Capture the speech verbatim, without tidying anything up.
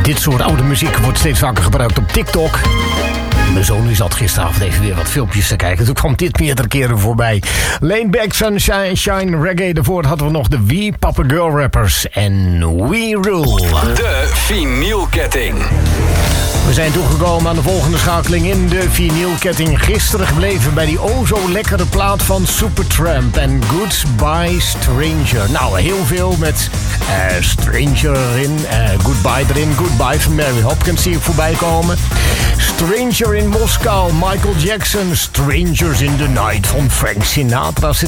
Dit soort oude muziek wordt steeds vaker gebruikt op TikTok. Mijn zoon zat gisteravond even weer wat filmpjes te kijken. Toen kwam dit meerdere keren voorbij. Laidback, Sunshine, Shine, Reggae. Daarvoor hadden we nog de We Papa Girl Rappers en We Rule. De vinylketting. We zijn toegekomen aan de volgende schakeling in de vinylketting. Gisteren gebleven bij die o zo lekkere plaat van Supertramp en Goodbye Stranger. Nou, heel veel met uh, Stranger erin, uh, Goodbye erin. Goodbye van Mary Hopkins zie ik voorbij komen. Stranger in Moskou, Michael Jackson. Strangers in the Night van Frank Sinatra.